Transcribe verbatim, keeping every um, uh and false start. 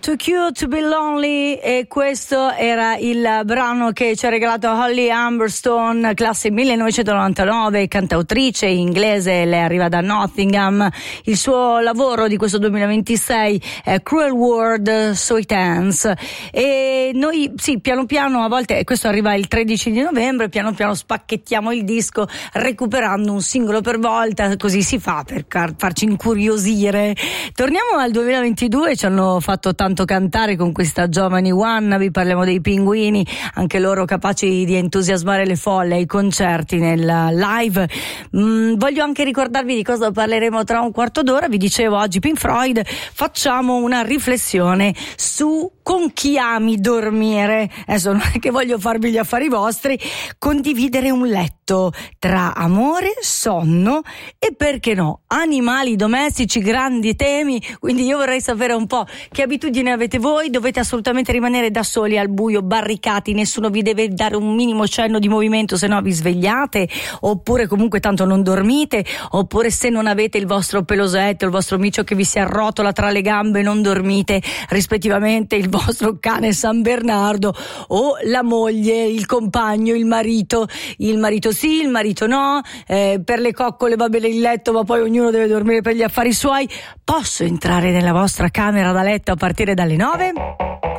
Too Cute to Be Lonely, e questo era il brano che ci ha regalato Holly Humberstone, classe millenovecentonovantanove, cantautrice inglese, lei arriva da Nottingham. Il suo lavoro di questo duemilaventisei è Cruel World, Sweet Hands, e noi sì, piano piano, a volte, questo arriva il tredici di novembre, piano piano spacchettiamo il disco recuperando un singolo per volta, così si fa per farci incuriosire. Torniamo al duemilaventidue, ci hanno fatto tanto cantare con questa Giovani Wannabe, parliamo dei Pinguini, anche loro capaci di entusiasmare le folle ai concerti, nel live. Mm, voglio anche ricordarvi di cosa parleremo tra un quarto d'ora. Vi dicevo oggi Pink Floyd, facciamo una riflessione su con chi ami dormire. Adesso non è che voglio farvi gli affari vostri, condividere un letto tra amore, sonno e, perché no, animali domestici, grandi temi. Quindi io vorrei sapere un po' che abitudini avete voi. Dovete assolutamente rimanere da soli al buio, barricati, nessuno vi deve dare un minimo cenno di movimento, se no vi svegliate, oppure comunque tanto non dormite, oppure se non avete il vostro pelosetto, il vostro micio che vi si arrotola tra le gambe, non dormite, rispettivamente il vostro cane San Bernardo o la moglie, il compagno, il marito, il marito sì, il marito no, eh, per le coccole va bene il letto, ma poi ognuno deve dormire per gli affari suoi. Posso entrare nella vostra camera da letto a partire dalle nove?